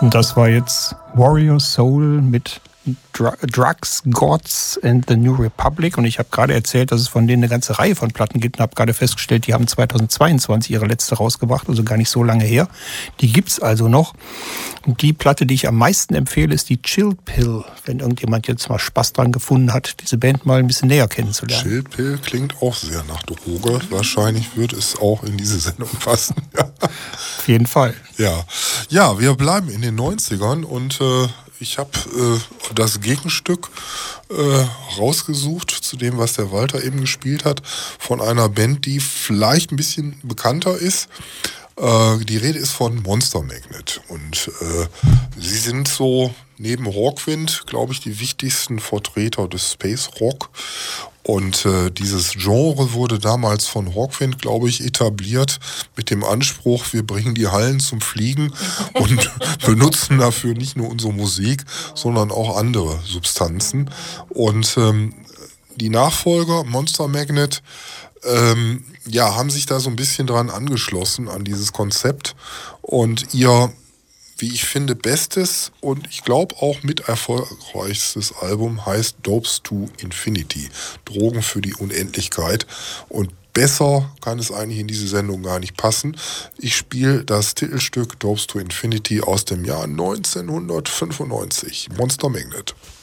Und das war jetzt Warrior Soul mit Drugs, Gods and the New Republic. Und ich habe gerade erzählt, dass es von denen eine ganze Reihe von Platten gibt und habe gerade festgestellt, die haben 2022 ihre letzte rausgebracht, also gar nicht so lange her. Die gibt's also noch. Und die Platte, die ich am meisten empfehle, ist die Chill Pill. Wenn irgendjemand jetzt mal Spaß dran gefunden hat, diese Band mal ein bisschen näher kennenzulernen. Chill Pill klingt auch sehr nach Droge. Wahrscheinlich wird es auch in diese Sendung passen. Auf jeden Fall. Ja, wir bleiben in den 90ern und ich habe das Gegenstück rausgesucht zu dem, was der Walter eben gespielt hat, von einer Band, die vielleicht ein bisschen bekannter ist. Die Rede ist von Monster Magnet und sie sind so neben Rockwind, glaube ich, die wichtigsten Vertreter des Space Rock. Und dieses Genre wurde damals von Rockwind, glaube ich, etabliert mit dem Anspruch, wir bringen die Hallen zum Fliegen und benutzen dafür nicht nur unsere Musik, sondern auch andere Substanzen. Und die Nachfolger, Monster Magnet, haben sich da so ein bisschen dran angeschlossen an dieses Konzept und ihr, wie ich finde, bestes und ich glaube auch mit erfolgreichstes Album heißt Dopes to Infinity, Drogen für die Unendlichkeit, und besser kann es eigentlich in diese Sendung gar nicht passen. Ich spiele das Titelstück Dopes to Infinity aus dem Jahr 1995, Monster Magnet.